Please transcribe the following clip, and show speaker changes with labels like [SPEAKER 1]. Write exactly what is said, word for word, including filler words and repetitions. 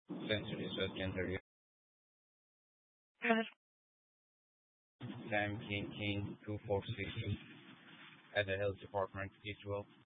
[SPEAKER 1] Censor is what gender you.
[SPEAKER 2] Yes.
[SPEAKER 1] Sam King King two four six two at the health department as well.